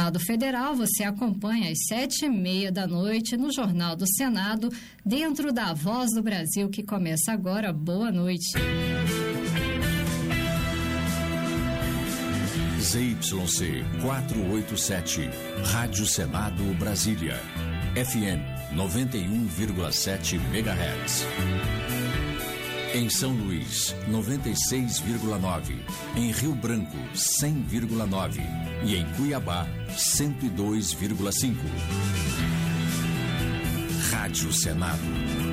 Senado Federal, você acompanha às 7h30 da noite no Jornal do Senado, dentro da Voz do Brasil, que começa agora. Boa noite. ZYC 487, Rádio Senado Brasília, FM 91,7 MHz. Em São Luís, 96,9. Em Rio Branco, 100,9. E em Cuiabá, 102,5. Rádio Senado.